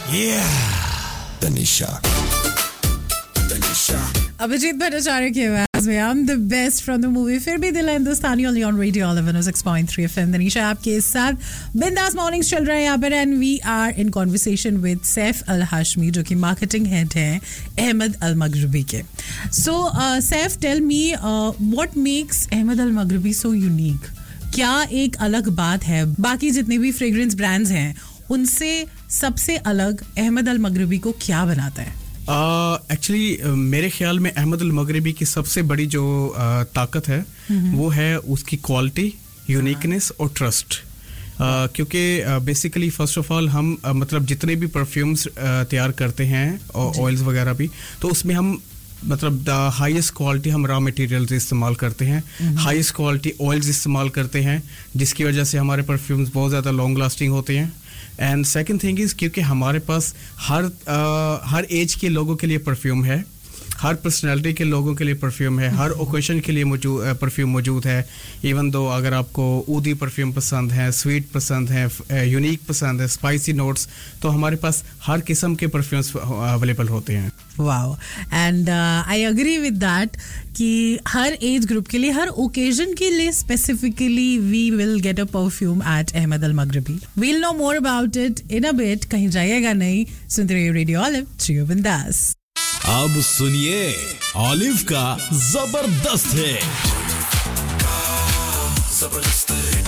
Tanisha. Abhijit Bhattacharya की आवाज में I'm the best from the movie फिर भी दिल है हिंदुस्तानी only on Radio 106.3 FM Tanisha आपके साथ बिंदास मॉर्निंग्स चल रहा है यहाँ पर and we are in conversation with Saif अल हाशमी जो कि मार्केटिंग हेड हैं अहमद अल मगरबी के So Saif tell me what makes Ahmad अल मगरबी so unique क्या एक अलग बात है बाकी जितने भी फ्रेग्रेंस ब्रांड्स हैं उनसे सबसे अलग अहमद अल मगरबी को क्या बनाता है एक्चुअली मेरे ख्याल में अहमद अल मगरबी की सबसे बड़ी जो ताकत है वो है उसकी क्वालिटी यूनिकनेस और ट्रस्ट क्योंकि बेसिकली फर्स्ट ऑफ ऑल हम मतलब जितने भी परफ्यूम्स तैयार करते हैं और ऑयल्स वगैरह भी तो उसमें हम मतलब द हाईएस्ट क्वालिटी हम रॉ मटेरियल्स इस्तेमाल करते हैं हाईएस्ट क्वालिटी ऑयल्स इस्तेमाल करते हैं जिसकी वजह से हमारे परफ्यूम्स बहुत ज़्यादा लॉन्ग लास्टिंग होते हैं एंड सेकंड थिंग इज़ क्योंकि हमारे पास हर एज के लोगों के लिए परफ्यूम है हर पर्सनालिटी के लोगों के लिए परफ्यूम है हर ओकेजन के लिए परफ्यूम मौजूद है इवन दो अगर आपको ऊदी परफ्यूम पसंद है स्वीट पसंद है यूनिक पसंद है स्पाइसी नोट्स तो हमारे पास हर किस्म के परफ्यूम्स अवेलेबल होते हैं wow and I agree with that कि हर एज ग्रुप के लिए हर ओकेजन के लिए specifically we will get a perfume eight Ahmad अल मगरबी we'll no more about it in a bit कहीं जाइएगा नहीं सुनते रहिए रेडियो ऑलिव जियो बिंदास अब सुनिए ऑलिव का जबरदस्त है